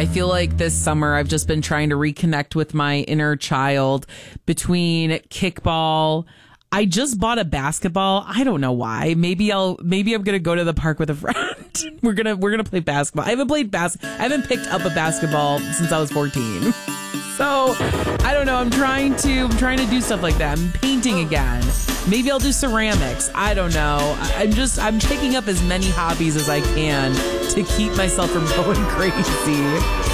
I feel like this summer I've just been trying to reconnect with my inner child between kickball. I just bought a basketball. I don't know why. Maybe I'm gonna go to the park with a friend. We're gonna play basketball. I haven't picked up a basketball since I was 14. So I don't know. I'm trying to do stuff like that. I'm painting again. Maybe I'll do ceramics. I don't know. I'm picking up as many hobbies as I can to keep myself from going crazy.